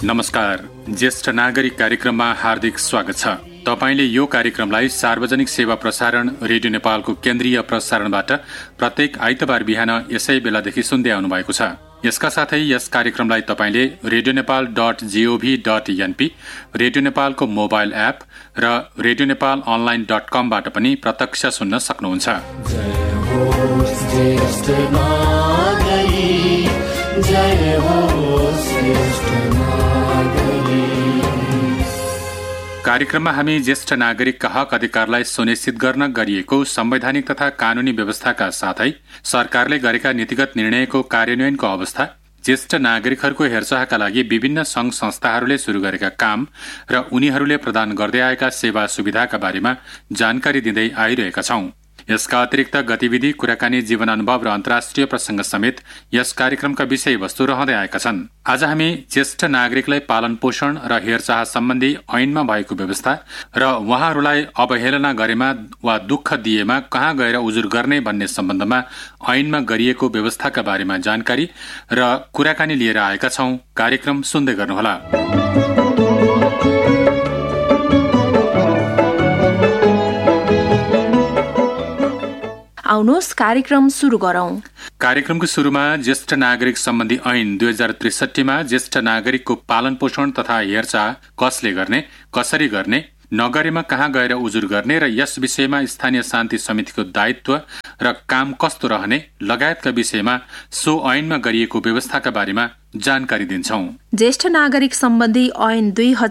नमस्कार, ज्येष्ठ नागरिक कार्यक्रममा हार्दिक स्वागत छ। तपाईले यो कार्यक्रमलाई सार्वजनिक सेवा प्रसारण रेडियो नेपालको केन्द्रीय प्रसारणबाट प्रत्येक आइतबार बिहान यसै बेलादेखि सुन्दै आउनु भएको छ। यसका साथै यस कार्यक्रमलाई तपाईले radionepal.gov.np, रेडियो नेपालको मोबाइल एप र radionepalonline.com बाट पनि प्रत्यक्ष सुन्न सक्नुहुन्छ। कार्यक्रममा हामी ज्येष्ठ नागरिकका हक अधिकारलाई सुनिश्चित गर्न गरिएको संवैधानिक तथा कानूनी व्यवस्थाका साथै सरकारले गरेका नीतिगत निर्णयको कार्यान्वयनको अवस्था, ज्येष्ठ नागरिकहरूको हेरचाहका लागि विभिन्न संघ संस्थाहरूले शुरू गरेका काम र उनीहरूले प्रदान गर्दै आएका सेवा सुविधाका बारेमा जानकारी दिँदै आइरहेका छौं। यसका अतिरिक्त गतिविधि, कुराकानी, जीवन अनुभव र अन्तर्राष्ट्रिय प्रसंग समेत यस कार्यक्रमका विषयवस्तु रहँदै आएका छन्। आज हामी ज्येष्ठ नागरिकलाई पालन पोषण र हेरचाह सम्बन्धी ऐनमा भएको व्यवस्था र उहाँहरूलाई अवहेलना गरेमा वा दुःख दिएमा कहाँ गएर उजुर गर्ने भन्ने सम्बन्धमा ऐनमा गरिएको व्यवस्थाका बारेमा जानकारी र कुराकानी लिएर आएका छौं। कार्यक्रम सुन्दै गर्नुहोला। आउनुहोस् कार्यक्रम सुरु गरौं। कार्यक्रमको सुरुमा ज्येष्ठ नागरिक सम्बन्धी ऐन 2063 मा ज्येष्ठ नागरिकको पालन पोषण तथा हेरचाह कसले गर्ने, कसरी गर्ने, नगरेमा कहाँ गएर उजुर गर्ने र यस विषयमा स्थानीय शान्ति समितिको दायित्व र काम कस्तो रहने लगायतका विषयमा सो ऐनमा गरिएको व्यवस्थाका बारेमा जानकारी दिन्छौं। ज्येष्ठ नागरिक सम्बन्धी ऐन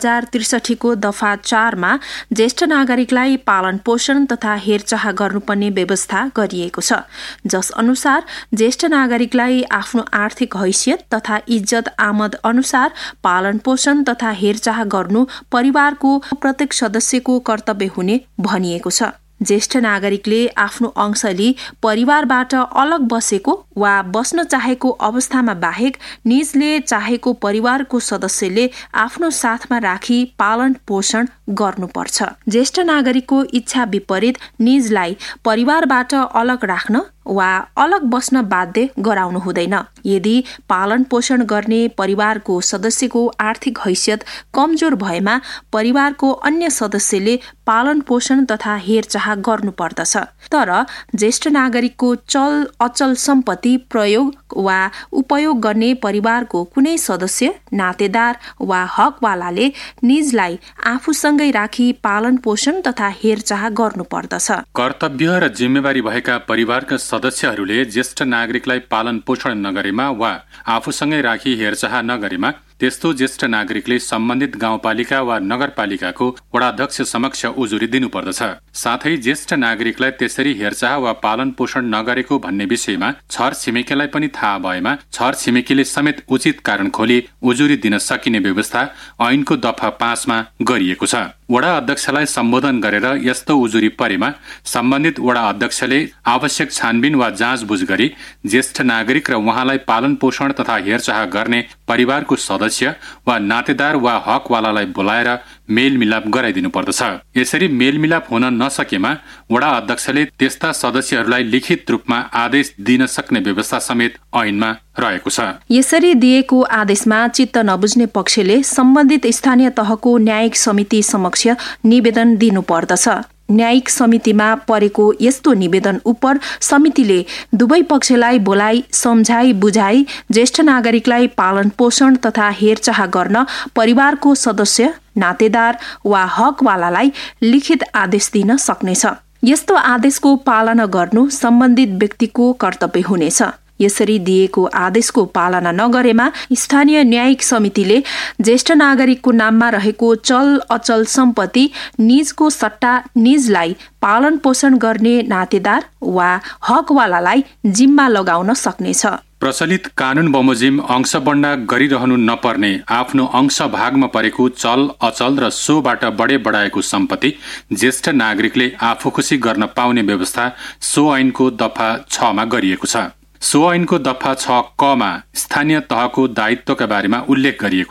2063 को दफा 4 मा ज्येष्ठ नागरिकलाई पालन पोषण तथा हेरचाह गर्नुपर्ने व्यवस्था गरिएको छ, जस अनुसार ज्येष्ठ नागरिकलाई आफ्नो आर्थिक हैसियत तथा इज्जत आमद अनुसार पालन पोषण तथा हेरचाह गर्नु परिवारको प्रत्येक सदस्यको कर्तव्य हुने भनिएको छ। ज्येष्ठ नागरिकले आफ्नो अंश लिई परिवारबाट अलग बसेको वा बस्न चाहेको अवस्थामा बाहेक निजले चाहेको परिवारको सदस्यले आफ्नो साथमा राखी पालन पोषण गर्नुपर्छ। ज्येष्ठ नागरिकको इच्छा विपरीत निजलाई परिवारबाट अलग राख्न वा अलग बस्न बाध्य गराउनु हुँदैन। यदि पालन पोषण गर्ने परिवारको सदस्यको आर्थिक हैसियत कमजोर भएमा परिवारको अन्य सदस्यले पालन पोषण तथा हेरचाह गर्नुपर्दछ। तर ज्येष्ठ नागरिकको चल अचल सम्पत्ति प्रयोग वा उपयोग गर्ने परिवारको कुनै सदस्य, नातेदार वा हकवालाले निजलाई आफूसँगै राखी पालन पोषण तथा हेरचाह गर्नुपर्दछ। कर्तव्य र जिम्मेवारी भएका परिवारका सदस्यहरूले ज्येष्ठ नागरिकलाई पालन पोषण नगरेमा वा आफूसँगै राखी हेरचाह नगरेमा त्यस्तो ज्येष्ठ नागरिकले सम्बन्धित गाउँपालिका वा नगरपालिकाको वडाध्यक्ष समक्ष उजुरी दिनुपर्दछ। साथै ज्येष्ठ नागरिकलाई त्यसरी हेरचाह वा पालन पोषण नगरेको भन्ने विषयमा छर छिमेकीलाई पनि थाहा भएमा छर छिमेकीले समेत उचित कारण खोली उजुरी दिन सकिने व्यवस्था ऐनको दफा 5 मा गरिएको छ। वडा अध्यक्षलाई सम्बोधन गरेर यस्तो उजुरी परेमा सम्बन्धित वडा अध्यक्षले आवश्यक छानबिन वा जाँचबुझ गरी ज्येष्ठ नागरिक र उहाँलाई पालन पोषण तथा हेरचाह गर्ने परिवारको सदस्य वा नातेदार वा हकवालालाई बोलाएर मेलमिलाप गराइदिनु पर्दछ। यसरी मेलमिलाप हुन नसकेमा वडा अध्यक्षले त्यस्ता सदस्यहरूलाई लिखित रूपमा आदेश दिन सक्ने व्यवस्था समेत ऐनमा रहेको छ। यसरी दिएको आदेशमा चित्त नबुझ्ने पक्षले सम्बन्धित स्थानीय तहको न्यायिक समिति समक्ष निवेदन दिनुपर्दछ। न्यायिक समितिमा परेको यस्तो निवेदन उप समितिले दुवै पक्षलाई बोलाई सम्झाई बुझाई ज्येष्ठ नागरिकलाई पालन पोषण तथा हेरचाह गर्न परिवारको सदस्य, नातेदार वा हकवालालाई लिखित आदेश दिन सक्नेछ। यस्तो आदेशको पालना गर्नु सम्बन्धित व्यक्तिको कर्तव्य हुनेछ। यसरी दिएको आदेशको पालना नगरेमा स्थानीय न्यायिक समितिले ज्येष्ठ नागरिकको नाममा रहेको चल अचल सम्पत्ति निजको सट्टा निजलाई पालन पोषण गर्ने नातेदार वा हकवालालाई जिम्मा लगाउन सक्नेछ। प्रचलित कानून बमोजिम अंश बन्डा गरिरहनु नपर्ने आफ्नो अंश भागमा परेको चल अचल र सोबाट बढाएको सम्पत्ति ज्येष्ठ नागरिकले आफू खुसी गर्न पाउने व्यवस्था सो ऐनको दफा 6 मा गरिएको छ। सो ऐनको दफा 6 क मा स्थानीय तहको दायित्वका बारेमा उल्लेख गरिएको छ।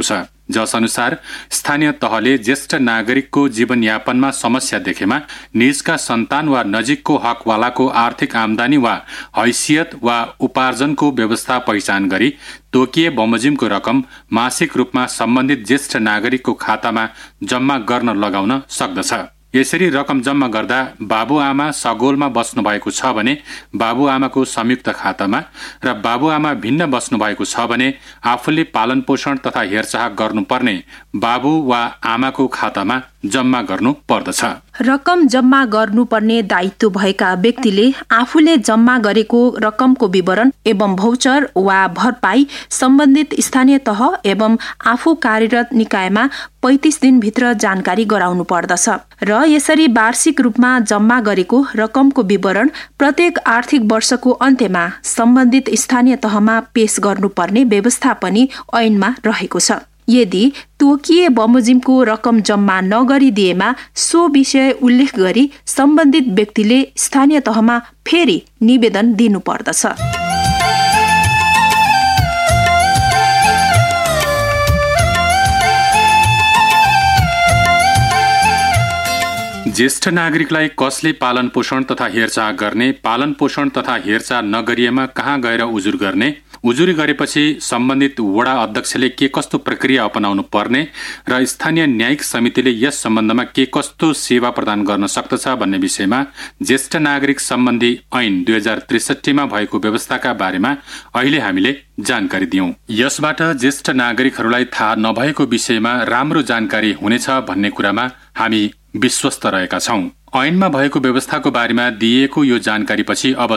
जस अनुसार स्थानीय तहले ज्येष्ठ नागरिकको जीवनयापनमा समस्या देखेमा निजका सन्तान वा नजिकको हकवालाको आर्थिक आमदानी वा हैसियत वा उपार्जनको व्यवस्था पहिचान गरी तोकिए बमोजिमको रकम मासिक रूपमा सम्बन्धित ज्येष्ठ नागरिकको खातामा जम्मा गर्न लगाउन सक्दछ। यसरी रकम जम्मा गर्दा बाबुआमा सगोलमा बस्नु भएको छ भने बाबुआमाको संयुक्त खातामा र बाबुआमा भिन्न बस्नु भएको छ भने आफूले पालन पोषण तथा हेरचाह गर्नुपर्ने बाबु वा आमाको खातामा जम्मा गर्नु पर्दछ। रकम जम्मा गर्नुपर्ने दायित्व भएका व्यक्तिले आफूले जम्मा गरेको रकमको विवरण एवं भौचर वा भरपाई सम्बन्धित स्थानीय तह एवं आफू कार्यरत निकायमा 35 दिनभित्र जानकारी गराउनु पर्दछ र यसरी वार्षिक रूपमा जम्मा गरेको रकमको विवरण प्रत्येक आर्थिक वर्षको अन्त्यमा सम्बन्धित स्थानीय तहमा पेश गर्नुपर्ने व्यवस्था पनि ऐनमा रहेको छ। यदि तोकिए बमोजिमको रकम जम्मा नगरिदिएमा सो विषय उल्लेख गरी सम्बन्धित व्यक्तिले स्थानीय तहमा फेरि निवेदन दिनुपर्दछ। ज्येष्ठ नागरिकलाई कसले पालन पोषण तथा हेरचाह गर्ने, पालन पोषण तथा हेरचाह नगरिएमा कहाँ गएर उजुर गर्ने, उजुरी गरेपछि सम्बन्धित वडा अध्यक्षले के कस्तो प्रक्रिया अपनाउनु पर्ने र स्थानीय न्यायिक समितिले यस सम्बन्धमा के कस्तो सेवा प्रदान गर्न सक्दछ भन्ने विषयमा ज्येष्ठ नागरिक सम्बन्धी ऐन 2063 मा भएको व्यवस्थाका बारेमा अहिले हामीले जानकारी दियौं। यसबाट ज्येष्ठ नागरिकहरूलाई थाहा नभएको विषयमा राम्रो जानकारी हुनेछ भन्ने कुरामा हामी विश्वस्त रहेका छौं। ऐनमा भएको व्यवस्थाको बारेमा दिइएको यो जानकारीपछि अब